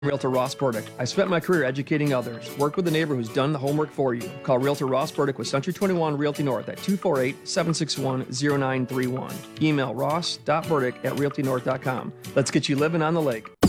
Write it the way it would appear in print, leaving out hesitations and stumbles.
Realtor Ross Burdick. I spent my career educating others. Work with a neighbor who's done the homework for you. Call Realtor Ross Burdick with Century 21 Realty North at 248-761-0931. Email ross.burdick@realtynorth.com. Let's get you living on the lake.